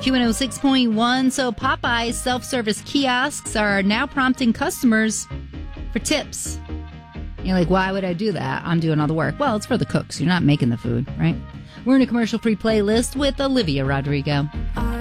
Q106.1. So Popeye's self-service kiosks are now prompting customers for tips. You're like, why would I do that? I'm doing all the work. Well, it's for the cooks. You're not making the food, right? We're in a commercial-free playlist with Olivia Rodrigo.